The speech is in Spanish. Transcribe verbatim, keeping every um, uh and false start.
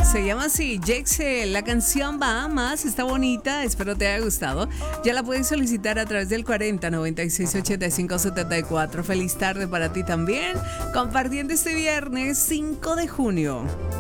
Se llama así, Jaxel. La canción Bahamas está bonita, espero te haya gustado. Ya la puedes solicitar a través del cuarenta, noventa y seis, ochenta y cinco, setenta y cuatro. Feliz tarde para ti también, compartiendo este viernes cinco de junio.